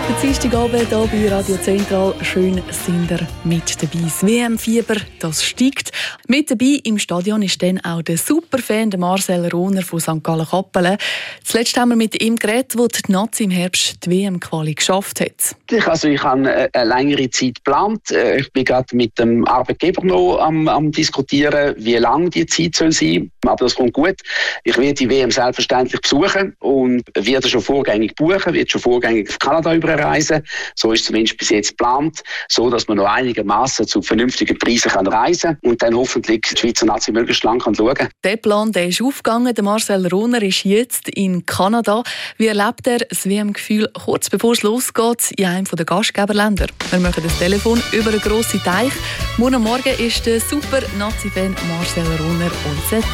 Der Dienstagabend hier bei Radio Zentral. Schön sind ihr mit dabei. Das WM-Fieber, das steigt. Mit dabei im Stadion ist dann auch der Superfan, der Marcel Rohner von St. Gallen-Kappelen. Zuletzt haben wir mit ihm geredet, wo die Nazi im Herbst die WM-Quali geschafft hat. Ich habe eine längere Zeit geplant. Ich bin gerade mit dem Arbeitgeber noch am diskutieren, wie lang die Zeit soll sein. Aber das kommt gut. Ich werde die WM selbstverständlich besuchen und werde schon vorgängig buchen, werde schon vorgängig auf Kanada überreisen. So ist zumindest bis jetzt geplant, so dass man noch einigermaßen zu vernünftigen Preisen reisen kann und dann hoffentlich die Schweizer Nazi möglichst lang schauen kann. Der Plan der ist aufgegangen. Der Marcel Rohner ist jetzt in Kanada. Wie erlebt er das WM-Gefühl kurz bevor es losgeht in einem der Gastgeberländer? Wir machen das Telefon über einen grossen Teich. Morgen ist der super Nazi-Fan Marcel Rohner unser